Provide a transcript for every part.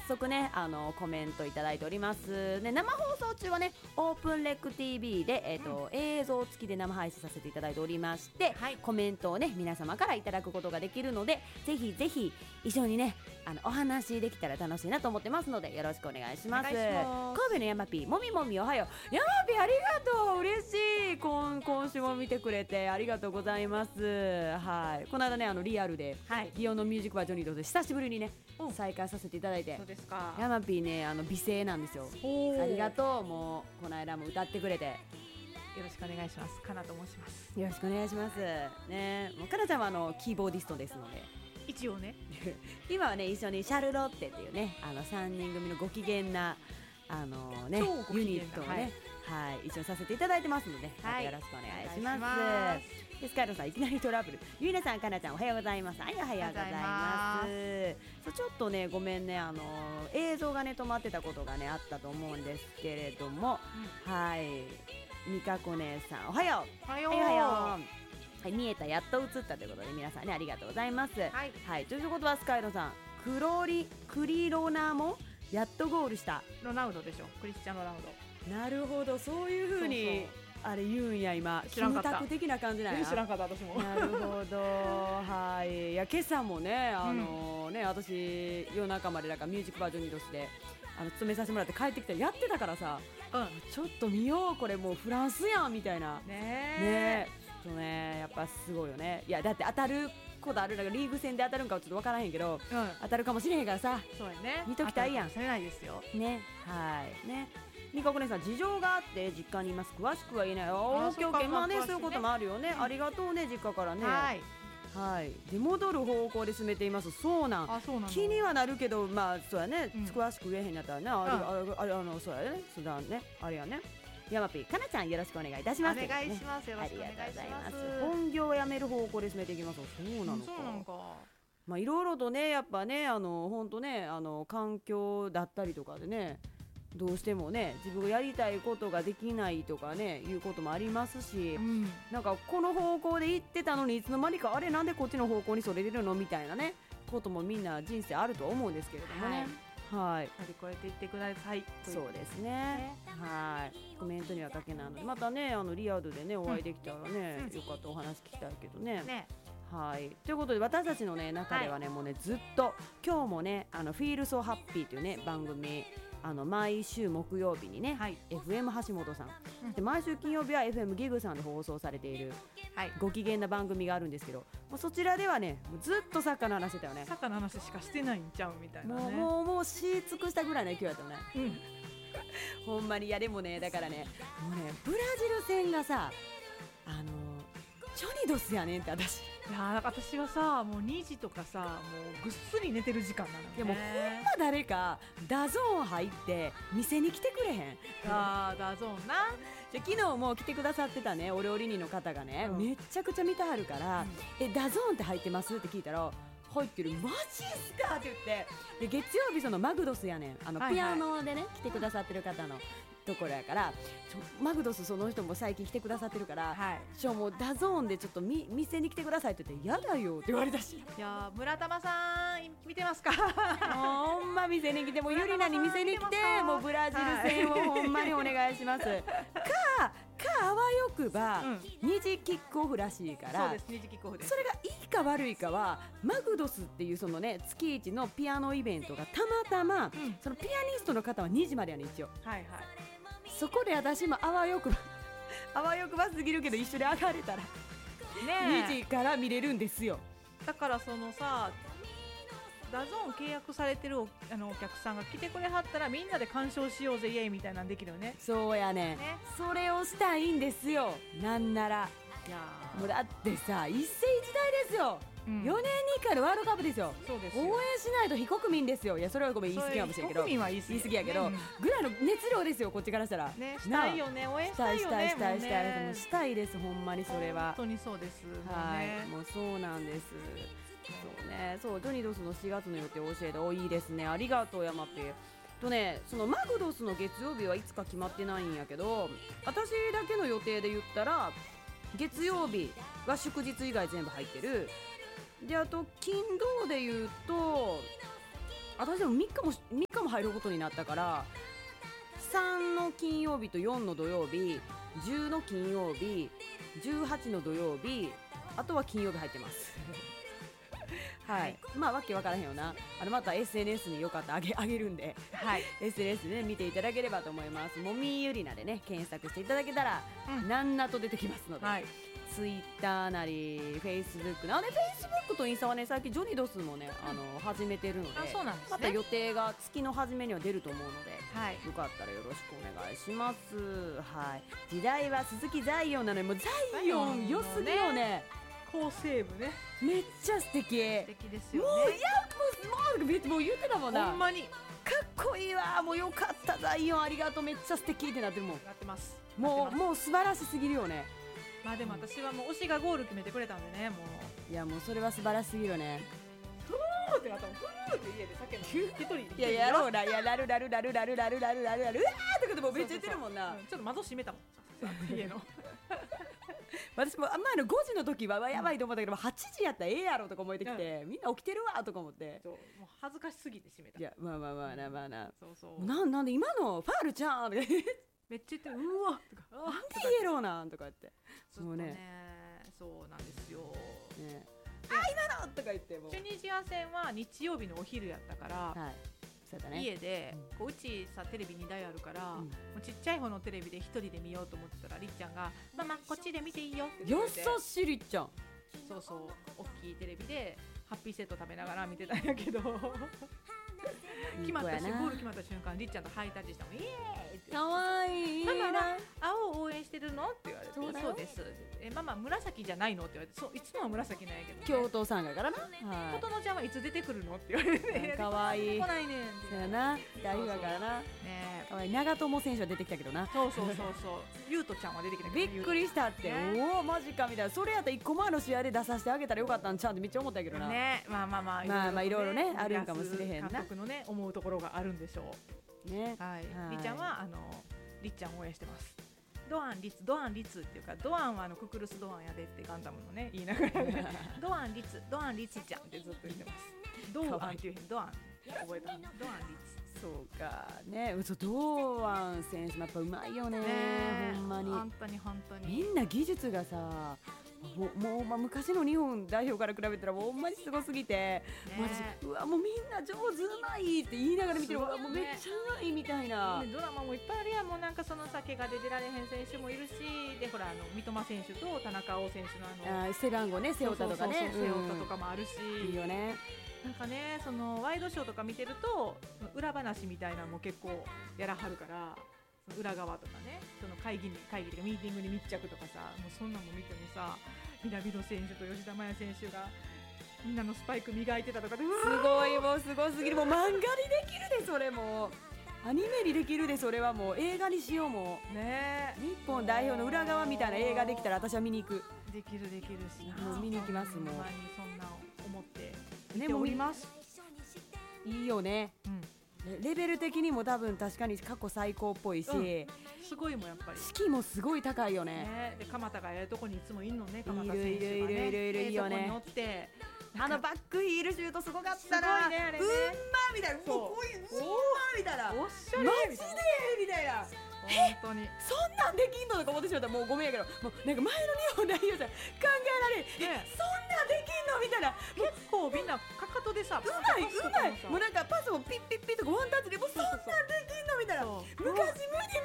速ねコメントいただいておりますね。生放送中はねオープンレック TV で、映像付きで生配信させていただいておりまして、はい、コメントをね皆様からいただくことができるので、ぜひぜひ一緒にねお話できたら楽しいなと思ってますのでよろしくお願いします。神戸のヤマピーもみもみおはよう。ヤマピーありがとう、嬉しい。今週も見てくれてありがとうございます。はい、この間ねリアルで、はい、リオのミュージックバージョニーと久しぶりにね再開させていただいて。 そうですか。 ヤマピーね美声なんですよ。ありがとう。もうこの間も歌ってくれてよろしくお願いします。かなと申します。 よろしくお願いしますね。もうかなちゃんはキーボーディストですので一応ね今はね一緒にシャルロッテっていうね3人組のご機嫌なねユニットをね、はい、一緒にさせていただいてますので、はい、よろしくお願いします。スカイロさんいきなりトラブル。ゆいなさんかなちゃんおはようございます。はい、おはようございます。そうちょっとねごめんね映像がね止まってたことがねあったと思うんですけれども、はいみかこ姉さんおはよう。 おはよう、 はい、おはよう。はい、見えた、やっと映ったということで皆さんねありがとうございます。はい、はい、ということはスカイロさんクリロナもやっとゴールした。 ロナウドでしょ、クリスチャン・ロナウド。 なるほど、そういう風にあれ言うんや今。 知らんかった。 キムタク的な感じなんや。 知らんかった私も。 なるほどはい。いや今朝もねね私夜中までだからミュージックバージョン2度して詰めさせてもらって帰ってきたらやってたからさ、ちょっと見ようこれもうフランスやんみたいなねちょっとねやっぱすごいよね。いやだって当たることある、なんかリーグ戦で当たるんかはちょっと分からへんけど、当たるかもしれへんからさ、 そうやね、 見ときたいやん。 されないですよね。はいね。みかこ姉さん事情があって実家にいます。詳しくは言えない。オッケーオッケー。まあねそういうこともあるよね。ありがとうね実家からね。はい、で戻る方向で進めています。そうなん。気にはなるけどまあそうやね、詳しく言えへんやったらねそうやねそうだねあれやね。ヤマピーかなちゃんよろしくお願いいたします。 お願いします。よろしくお願いします。 本業を辞める方向で進めていきます。そうなのか。まあいろいろとねやっぱね本当ね環境だったりとかでねどうしてもね自分がやりたいことができないとかねいうこともありますし、なんかこの方向で行ってたのにいつの間にかあれなんでこっちの方向にそれてるのみたいなねこともみんな人生あると思うんですけれどもね。はい、 乗り越えていってください。 そうですね。はい、コメントには書けないのでまたねリアルでねお会いできたらね、よかったお話聞きたいけどね。はい、ということで私たちの、ね、中ではね、もうねずっと今日もねフィールソーハッピーというね番組毎週木曜日にね、FM 橋本さん、で毎週金曜日は FM ギグさんで放送されている、ご機嫌な番組があるんですけど、そちらではねずっとサッカーの話してたよね。 サッカーの話しかしてないんちゃうみたいなね。 もうし尽くしたぐらいの勢いだったよね。ほんまに。いやでもねだからねもうねブラジル戦がさジョニドスやねんって私。 いや私はさもう2時とかさもうぐっすり寝てる時間なのね。 いやもうほんま誰かダゾーン入って店に来てくれへん。 ダゾーンな。 昨日も来てくださってたねお料理人の方がね、めっちゃくちゃ見てはるから、ダゾーンって入ってますって聞いたら入ってる。マジっすかって言って、で月曜日そのマグドスやねんピアノでね来てくださってる方のところやからマグドスその人も最近来てくださってるから、もうダゾーンでちょっと店に来てくださいって言って嫌だよって言われたし。 いや村玉さん見てますか。 ほんま店に来てもゆりなに店に来てもうブラジル戦をほんまにお願いします。あわよくば、2次キックオフらしいから、 2次キックオフです。 それがいいか悪いかはマグドスっていうそのね月一のピアノイベントがたまたま、そのピアニストの方は2時までやね一応。そこで私もあわよくばすぎるけど一緒に上がれたら、2時から見れるんですよ。 だからそのさダゾーン契約されてるお客さんが来てくれはったらみんなで鑑賞しようぜイエイみたいなんできるよね。 そうやね。それをしたいんですよ。なんならもうだってさ一世一代ですよ。4年に1回のワールドカップですよ。 そうですよ。 応援しないと非国民ですよ。いやそれはごめん言い過ぎかもしれんけど、 国民は言い過ぎやけど、ぐらいの熱量ですよこっちからしたら。 したいよね。応援したいよね。 したいですほんまにそれは。 本当にそうです。 もうそうなんです。そうね、そうジョニドスの4月の予定を教えていいですね。ありがとうヤマピーとね。そのマグドスの月曜日はいつか決まってないんやけど、私だけの予定で言ったら月曜日は祝日以外全部入ってる。であと金土で言うと私でも3日も入ることになったから、3の金曜日と4の土曜日、10の金曜日、18の土曜日、あとは金曜日入ってますはい、まあわけわからへんよな。また SNS によかったらあげるんで、はい、SNS で、ね、見ていただければと思います。もみゆりなでね検索していただけたら、なんなと出てきますので、はい、ツイッターなりフェイスブックなので、フェイスブックとインスタはね最近ジョニドスもね始めてるので、 そうなんですね、 また予定が月の初めには出ると思うので、 はい、 よかったらよろしくお願いします。はい、時代は鈴木ザイオンなのに、もうザイオン良すぎよね。 好セーブね、 めっちゃ素敵。素敵ですよね。 もう言ってたもんな。 ほんまにかっこいいわ。もうよかったザイオンありがとう、めっちゃ素敵ってなってるもん。 なってます。 もう素晴らしすぎるよね。 まあでも私はもう推しがゴール決めてくれたんでね、もういやもうそれは素晴らしすぎるよね。 ふーってなったもん、ふーって家で酒飲んで一人いややろうな、いやラルうわーとかでもめっちゃ言ってるもんな。 ちょっと窓閉めたもん家の私も5時の時はやばいと思ったけど、8時やったらええやろとか思えてきて、みんな起きてるわとか思って、 もう恥ずかしすぎて閉めた。 いやまあな、 そうなんで今のファールちゃんめっちゃ言ってる、うわとかなんでイエローなんとか言って、 もうね、そうなんですよ、 ね、今のとか言って、もうチュニジア戦は日曜日のお昼やったから、 はい、そうだね、 家でうちさテレビ2台あるから、もうちっちゃい方のテレビで一人で見ようと思ってたら、りっちゃんがママこっちで見ていいよって言ってて、 優しいりっちゃん、 そう大きいテレビでハッピーセット食べながら見てたんやけど決まったし、ゴール決まった瞬間りっちゃんとハイタッチしたもん、イエーイって、 かわいいママは青を応援してるのって言われて、 そうです、ママ紫じゃないのって言われて、そういつもは紫なんやけど、ね、 京都さんがからな、 琴乃ちゃんはいつ出てくるのって言われて、 かわいい、 来ないねんって、 そうやな、代表だからな、かわいい。長友選手は出てきたけどな、 そうゆうとちゃんは出てきたけど、 びっくりしたって、おおマジかみたいな、それやったら1個前の試合で出させてあげたらよかったんちゃうんってめっちゃ思ったけどな、 ね、まあいろいろねあるんかもしれへんな、 監督のね思うところがあるんでしょうね。はい、りっちゃんはりっちゃんを応援してます。ドアンリツっていうか、ドアンはククルスドアンやでってガンダムのね言いながらねドアンリツちゃんってずっと言ってます。ドアンっていうへん、ドアン覚えた、ドアンリツ、 そうかね、堂安選手もやっぱうまいよね、ほんまに本当にみんな技術がさ、もう昔の日本代表から比べたらもうほんまにすごすぎて、もう私うわもうみんな上手うまいって言いながら見てる、もうめっちゃうまいみたいな、 ドラマもいっぱいあるやん。もうなんかそのさ、怪我で出られへん選手もいるし、でほら三笘選手と田中碧選手の背番号ね、背負ったとかね、 背負ったとかもあるし、 いいよね。 なんかね、そのワイドショーとか見てると裏話みたいなのも結構やらはるから、裏側とかね、その会議とかミーティングに密着とかさ、もうそんなの見てもさ、南野選手と吉田麻也選手がみんなのスパイク磨いてたとかで、すごい、もうすごすぎる、もう漫画にできるで、それもアニメにできるで、それはもう映画にしよう、もうね、日本代表の裏側みたいな映画できたら私は見に行く。 できるし、 もう見に行きます。もうそんな思って見ております。 いいよね、レベル的にも多分確かに過去最高っぽいし、 すごいもんやっぱり、 士気もすごい高いよね。 で鎌田がええとこにいつもいんのね、鎌田選手がね、 いいよね、乗ってバックヒールシュートすごかったな、 すごいね、あれね、 みたいな、こういうみたいな、 おっしゃれマジでみたいな、 本当にそんなんできんのとか思ってしまったらもうごめんやけど、もうなんか前の日本代表じゃ考えられん、そんなんできんのみたいな、 結構みんなかかとでさ、 うまい、もうなんかパスもピッピッピッとかワンタッチでもうそんなんできんのみたいな、昔無理、どんだ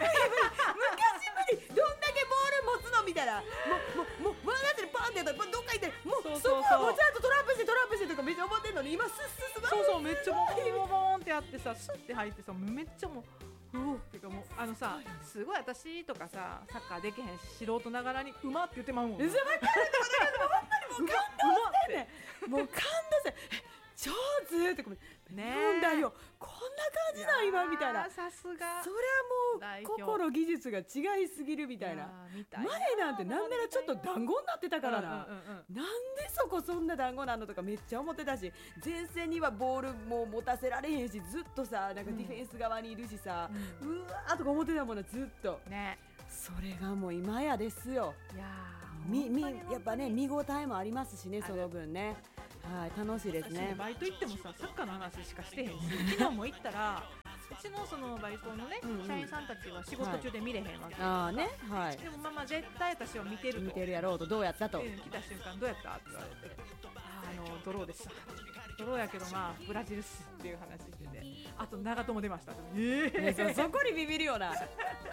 けボール持つのみたいな、もうワンタッチでパンってやったらどっか行ってもうそこはもうちゃんとトラップしてとかめっちゃ思ってんのに、今スッめっちゃボーンってやってさ、スッて入ってさ、めっちゃもうっていうか、もうさ、すごい私とかさ、サッカーできへん素人ながらにうまって言ってまうもん。 分かる、ほんまにもう感動してね、もう感動して上手ってなんだよ、こんな感じだ今みたいな、 さすが、 それはもう心技術が違いすぎるみたいな、前なんてなんならちょっと団子になってたからな、なんでそこそんな団子なんのとかめっちゃ思ってたし、前線にはボールも持たせられへんし、ずっとさなんかディフェンス側にいるしさ、うわーとか思ってたもんな、ずっとね。それがもう今やですよ。やっぱね見応えもありますしね、その分ね。 はい、楽しいですね。 バイト行ってもさ、サッカーの話しかしてへんし、昨日も行ったらうちのそのバイトのね、社員さんたちは仕事中で見れへんわけです、 ああね、はい。 でもママ絶対私は見てると。 見てるやろうと、どうやったと。 来た瞬間どうやったって言われて、ドローでした。ドローやけどまあブラジルっすっていう話してて、あと長友出ました。 そこにビビるよな。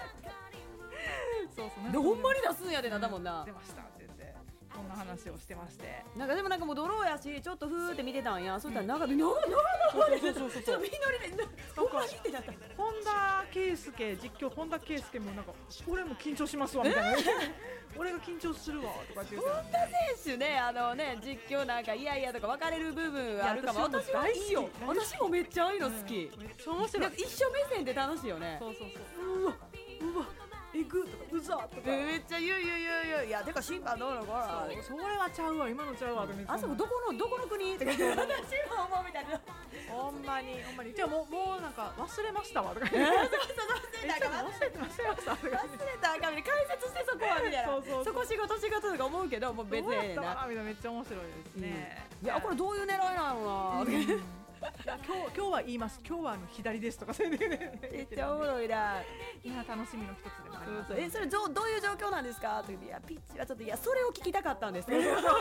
そうそう。 でほんまに出すんやでなだもんな。 出ましたって言って。こんな話をしてまして、 なんかでもなんかもうドローやしちょっとふーって見てたんや、そしたら長々 そうちょっとみんなでほんまにってなった。 本田圭佑実況、本田圭佑もなんか俺も緊張しますわみたいな、俺が緊張するわとかって言って、 本田選手ね、実況なんかいやいやとか分かれる部分あるかも。私はいいよ、私もめっちゃああいうの好き、めっちゃ面白い。一緒目線で楽しいよね。 そうそうそう、うわえぐとかうざとかめっちゃ言ういやてか審判どうのこらそれはちゃうわ今のちゃうわ、 あそこどこの国とか言って私も思うみたいな、 ほんまにじゃあもうなんか忘れましたわとか忘れた忘れたあかんみたいな、解説してそこはみたいな、そこ仕事とか思うけどもう別にええな、 めっちゃ面白いですね。 いやこれどういう狙いなのな、 今日は言います、今日は左ですとか、そういうね、 めっちゃおもろいな。 今楽しみの一つでもあります。 それどういう状況なんですかって言って、いやピッチはちょっと、いやそれを聞きたかったんです。めっちゃおも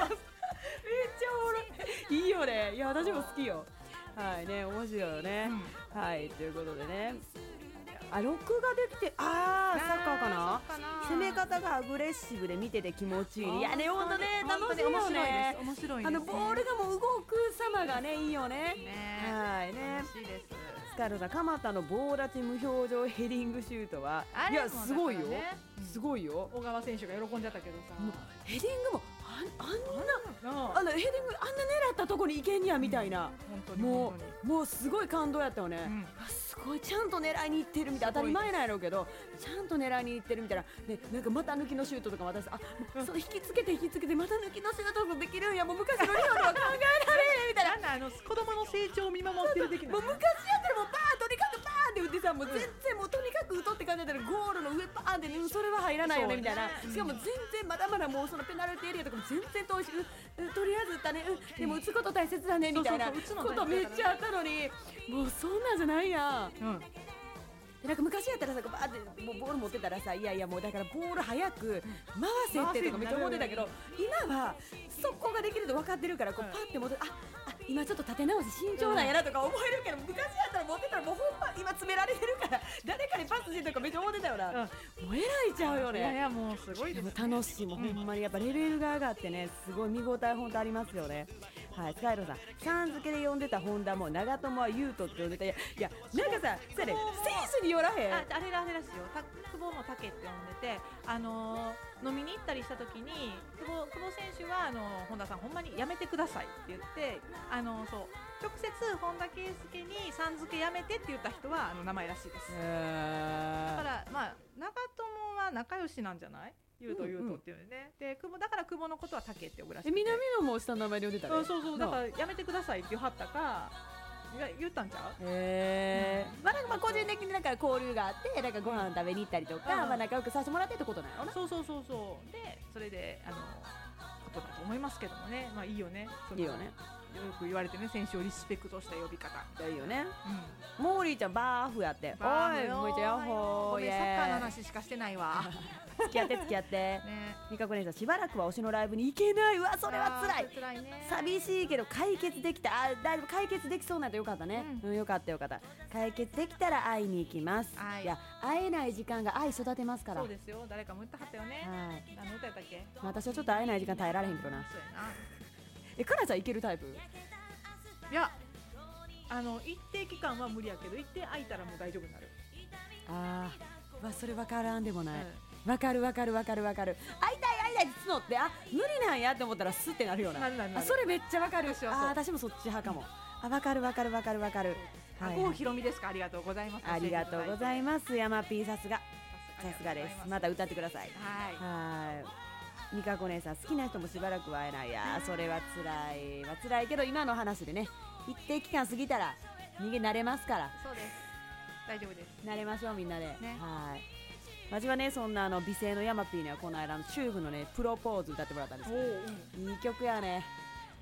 ろい、いいよね。いや私も好きよ。はいね、面白いよね。はいということでね、録画できて、サッカーかな、攻め方がアグレッシブで見てて気持ちいい。いやね、ほんとね、楽しいよね。 面白いです。 ボールがもう動く様がね、いいよね。はいね。 楽しいです。 スカルさん、蒲田の棒立ち無表情ヘディングシュートは、いやすごいよ。すごいよ。 小川選手が喜んじゃったけどさ、 ヘディングもあんなヘディングあんな狙ったとこに行けんやみたいな、もうすごい感動やったよね。すごいちゃんと狙いに行ってるみたいな、当たり前なんやろうけどちゃんと狙いに行ってるみたいな、ね、なんかまた抜きのシュートとか私それ引きつけてまた抜きのシュートとかできるんや、もう昔のリオでは考えられへんみたいな、 子供の成長を見守ってる的な、 もう昔やったらもうバーンとにかくバーンって打ってさ、もう全然もうとにかく打とうって感じだったらゴールの上バーンって、それは入らないよねみたいな、しかも全然まだまだもうそのペナルティエリアとかも全然遠いし、とりあえず打ったね、でも打つこと大切だねみたいなことめっちゃあったのに、もうそんなんじゃないやん。でなんか昔やったらさ、バーってもうボール持ってたらさ、いやいやもうだからボール早く回せってとかめっちゃ思ってたけど、今は速攻ができると分かってるから、こうパッて持って、今ちょっと立て直し慎重なんやなとか思えるけど、昔やったら持ってたらもうほんま今詰められてるから誰かにパスしてとかめっちゃ思ってたよな、もうえらいちゃうよね。 いやもうすごいです、 楽しい、もうほんまにやっぱレベルが上がってね、すごい見応えほんとありますよね。はい、スカイロさん、さん付けで呼んでた本田も長友は優斗って呼んでた。いやなんかさ、それ選手によらへん。 あれですよ、久保も竹って呼んでて、飲みに行ったりした時に久保選手は本田さんほんまにやめてくださいって言って、そう直接本田圭佑にさん付けやめてって言った人は名前らしいです。だからまあ長友は仲良しなんじゃない？ゆうとっていうね。でだから久保のことは竹って呼ぶらしい。 南野も下の名前で呼んでたね。 そうだからやめてくださいって言わはったか。言ったんちゃう？ まあ個人的になんか交流があって、なんかご飯食べに行ったりとか、まあ仲良くさせてもらってってことなのな。 そうでそれでことだと思いますけどもね。まあいいよね。 いいよね。 よく言われてね、選手をリスペクトした呼び方いいよね。モーリーちゃんバーフやって、おいもう一度ヤッホー、 サッカーの話しかしてないわ。 付き合って味覚姉さん、しばらくは推しのライブに行けない。うわそれは辛いね。寂しいけど解決できた。だいぶ解決できそうなんてよかったね。よかった解決できたら会いに行きます。いや会えない時間が愛育てますから。 そうですよ、誰かも言ったはったよね。何の歌やったっけ？ 私はちょっと会えない時間耐えられへんけどな。 そうやな。 かなちゃんいけるタイプ？ いや一定期間は無理やけど、一定空いたらもう大丈夫になる。 それ分からんでもない。分かる。会いたいって募って、無理なんやって思ったらスってなるよな。それめっちゃ分かる。私もそっち派かも。分かる。 郷ひろみですか？ありがとうございます。 ありがとうございます。山 P さすがです。また歌ってください。みかこ姉さん、好きな人もしばらくは会えないや。それは辛いけど、今の話でね、一定期間過ぎたら逃げ慣れますから。 そうです、大丈夫です。 慣れましょうみんなで。マジはね、そんな美声のヤマピーにはこの間チューブのねプロポーズ歌ってもらったんですよ。いい曲やね。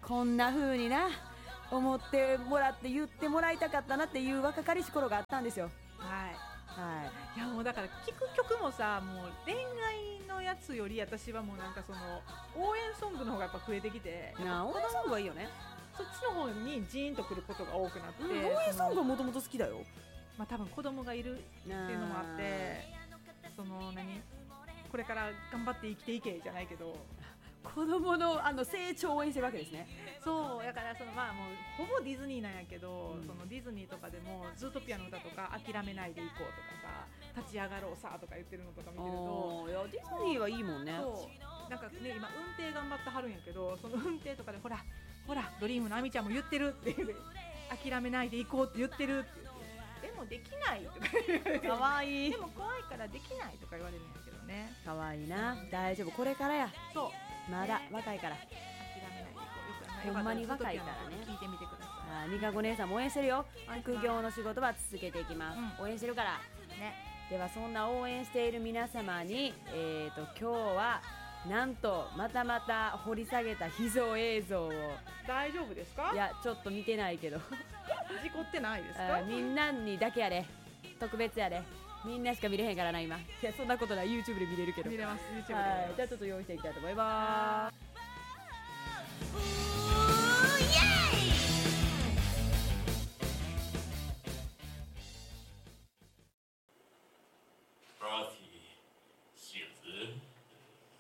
こんな風にな思ってもらって言ってもらいたかったなっていう若かりし頃があったんですよ。 いやもうだから聴く曲もさ、もう恋愛のやつより私はもうなんかその応援ソングの方がやっぱ増えてきて、 応援ソングはいいよね。 そっちの方にジーンとくることが多くなって、応援ソングはもともと好きだよ。 まあ多分子供がいるっていうのもあって、そのこれから頑張って生きていけじゃないけど、 子供の成長を応援してるわけですね。 そうだからまあもうほぼディズニーなんやけど、そのディズニーとかでもズートピアの歌とか諦めないでいこうとかさ、立ち上がろうさとか言ってるのとか見てると、 いやディズニーはいいもんね。 そうなんかね、今運転頑張ってはるんやけど、その運転とかでほらドリームのあみちゃんも言ってるっていう、諦めないでいこうって言ってるって言って、でもできないとか言われて、かわいい、でも怖いからできないとか言われるんやけどね。 かわいいな、大丈夫、これからや。 そうまだ若いから、 諦めないでいこう。 ほんまに若いからね。 聞いてみてください。 ミカゴ姉さんも応援してるよ。副業の仕事は続けていきます、応援してるからね。ではそんな応援している皆様に、今日はなんとまた掘り下げた秘蔵映像を。 大丈夫ですか？ いやちょっと見てないけど事故ってないですか？ みんなにだけやで、特別やで、みんなしか見れへんからな今。いやそんなことない、 YouTube で見れるけど。 見れます、 YouTube で見れます。 じゃあちょっと用意していきたいと思います。